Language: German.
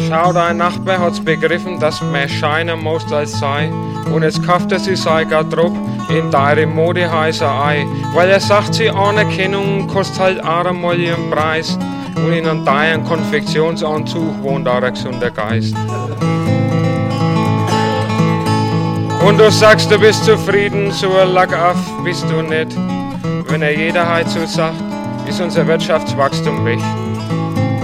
Schau, dein Nachbar hat's begriffen, dass mehr Scheine muss als sei. Und jetzt kauft sie sei Garderob in deine Modehäuserei. Weil er sagt, sie Anerkennung kostet halt einmal ihren Preis. Und in einem deinen Konfektionsanzug wohnt auch ein gesunder Geist. Und du sagst, du bist zufrieden, so lack auf bist du nicht. Wenn jeder heute so sagt, ist unser Wirtschaftswachstum weg.